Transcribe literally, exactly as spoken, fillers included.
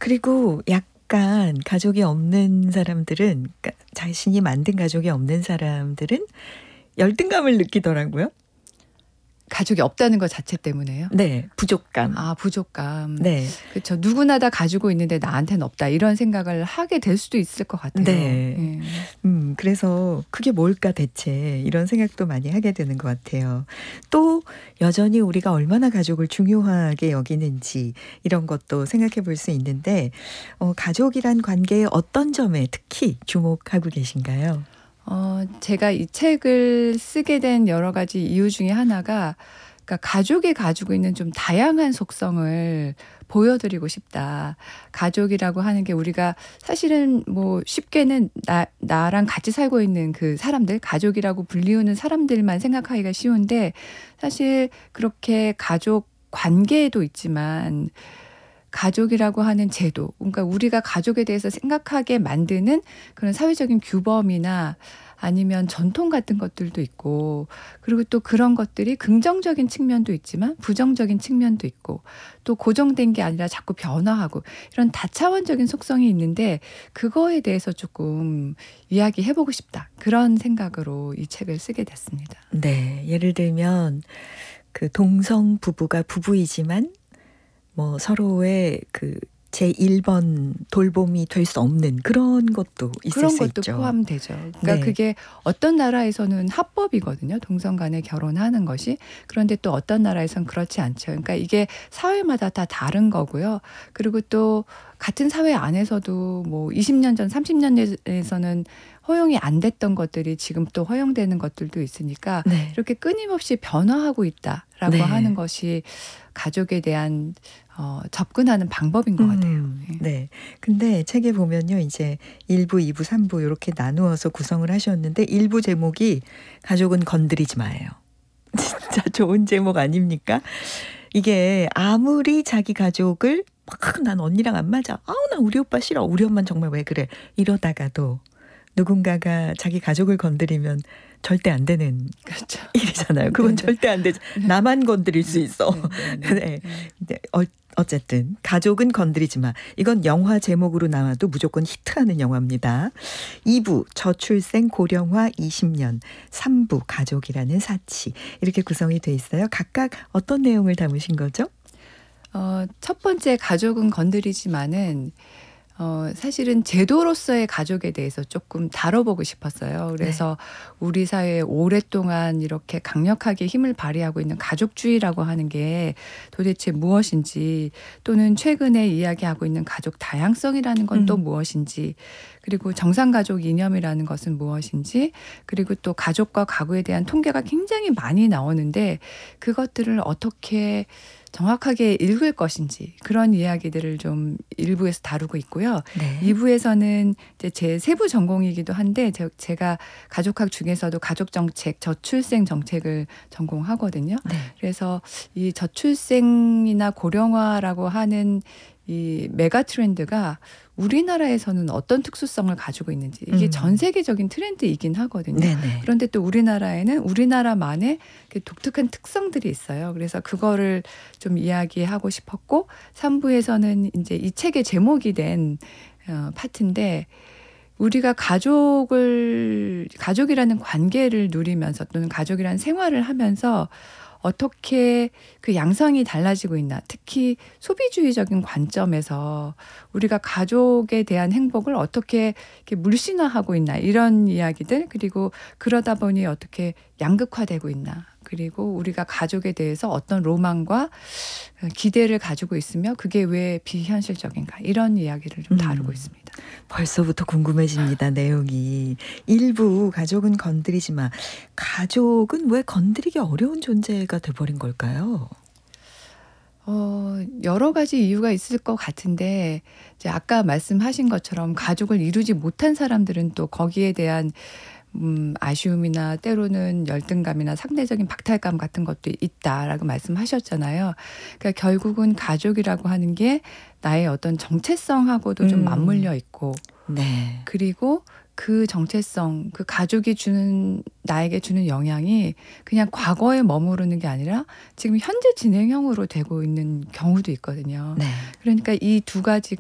그리고 약간 가족이 없는 사람들은, 그러니까 자신이 만든 가족이 없는 사람들은 열등감을 느끼더라고요. 가족이 없다는 것 자체 때문에요? 네. 부족감. 아, 부족감. 네. 그렇죠. 누구나 다 가지고 있는데 나한테는 없다. 이런 생각을 하게 될 수도 있을 것 같아요. 네. 네. 음, 그래서 그게 뭘까 대체 이런 생각도 많이 하게 되는 것 같아요. 또 여전히 우리가 얼마나 가족을 중요하게 여기는지 이런 것도 생각해 볼 수 있는데 어, 가족이란 관계의 어떤 점에 특히 주목하고 계신가요? 어, 제가 이 책을 쓰게 된 여러 가지 이유 중에 하나가, 그러니까 가족이 가지고 있는 좀 다양한 속성을 보여드리고 싶다. 가족이라고 하는 게 우리가 사실은 뭐 쉽게는 나, 나랑 같이 살고 있는 그 사람들, 가족이라고 불리우는 사람들만 생각하기가 쉬운데, 사실 그렇게 가족 관계에도 있지만 가족이라고 하는 제도, 그러니까 우리가 가족에 대해서 생각하게 만드는 그런 사회적인 규범이나 아니면 전통 같은 것들도 있고, 그리고 또 그런 것들이 긍정적인 측면도 있지만 부정적인 측면도 있고, 또 고정된 게 아니라 자꾸 변화하고 이런 다차원적인 속성이 있는데, 그거에 대해서 조금 이야기해보고 싶다. 그런 생각으로 이 책을 쓰게 됐습니다. 네. 예를 들면 그 동성 부부가 부부이지만 뭐 서로의 그 제일 번 돌봄이 될 수 없는 그런 것도 있을 그런 수 것도 있죠. 포함되죠. 그러니까 네. 그게 어떤 나라에서는 합법이거든요. 동성 간에 결혼하는 것이. 그런데 또 어떤 나라에서는 그렇지 않죠. 그러니까 이게 사회마다 다 다른 거고요. 그리고 또 같은 사회 안에서도 뭐 이십 년 전, 삼십 년 전에서는 허용이 안 됐던 것들이 지금 또 허용되는 것들도 있으니까 네. 이렇게 끊임없이 변화하고 있다라고 네. 하는 것이 가족에 대한 어, 접근하는 방법인 것 같아요. 음, 예. 네. 근데 책에 보면요, 이제 일 부, 이 부, 삼 부 이렇게 나누어서 구성을 하셨는데 일 부 제목이 가족은 건드리지 마예요. 진짜 좋은 제목 아닙니까? 이게 아무리 자기 가족을 막 난 언니랑 안 맞아. 아우 나 우리 오빠 싫어. 우리 엄마는 정말 왜 그래. 이러다가도 누군가가 자기 가족을 건드리면 절대 안 되는 그렇죠. 일이잖아요. 그건 네네. 절대 안 되죠. 나만 건드릴 수 있어. 네, 네, 네. 네. 근데 어, 어쨌든 가족은 건드리지 마. 이건 영화 제목으로 나와도 무조건 히트하는 영화입니다. 이 부 저출생 고령화 이십 년, 삼 부 가족이라는 사치 이렇게 구성이 돼 있어요. 각각 어떤 내용을 담으신 거죠? 어, 첫 번째 가족은 건드리지만은 어, 사실은 제도로서의 가족에 대해서 조금 다뤄보고 싶었어요. 그래서 네. 우리 사회에 오랫동안 이렇게 강력하게 힘을 발휘하고 있는 가족주의라고 하는 게 도대체 무엇인지, 또는 최근에 이야기하고 있는 가족 다양성이라는 건 또 음. 무엇인지, 그리고 정상가족 이념이라는 것은 무엇인지, 그리고 또 가족과 가구에 대한 통계가 굉장히 많이 나오는데 그것들을 어떻게 정확하게 읽을 것인지, 그런 이야기들을 좀 일부에서 다루고 있고요. 네. 이 부에서는 이제 제 세부 전공이기도 한데 제, 제가 가족학 중에서도 가족정책, 저출생 정책을 전공하거든요. 네. 그래서 이 저출생이나 고령화라고 하는 이 메가 트렌드가 우리나라에서는 어떤 특수성을 가지고 있는지, 이게 음. 전 세계적인 트렌드이긴 하거든요. 네네. 그런데 또 우리나라에는 우리나라만의 독특한 특성들이 있어요. 그래서 그거를 좀 이야기하고 싶었고, 삼 부에서는 이제 이 책의 제목이 된 어, 파트인데, 우리가 가족을, 가족이라는 관계를 누리면서 또는 가족이라는 생활을 하면서 어떻게 그 양상이 달라지고 있나, 특히 소비주의적인 관점에서 우리가 가족에 대한 행복을 어떻게 이렇게 물신화하고 있나, 이런 이야기들, 그리고 그러다 보니 어떻게 양극화되고 있나, 그리고 우리가 가족에 대해서 어떤 로망과 기대를 가지고 있으며 그게 왜 비현실적인가, 이런 이야기를 좀 다루고 음. 있습니다. 벌써부터 궁금해집니다. 내용이. 일부 가족은 건드리지 마. 가족은 왜 건드리기 어려운 존재가 돼버린 걸까요? 어, 여러 가지 이유가 있을 것 같은데, 이제 아까 말씀하신 것처럼 가족을 이루지 못한 사람들은 또 거기에 대한 음, 아쉬움이나 때로는 열등감이나 상대적인 박탈감 같은 것도 있다라고 말씀하셨잖아요. 그러니까 결국은 가족이라고 하는 게 나의 어떤 정체성하고도 좀 음. 맞물려 있고, 네. 그리고 그 정체성, 그 가족이 주는, 나에게 주는 영향이 그냥 과거에 머무르는 게 아니라 지금 현재 진행형으로 되고 있는 경우도 있거든요. 네. 그러니까 이 두 가지가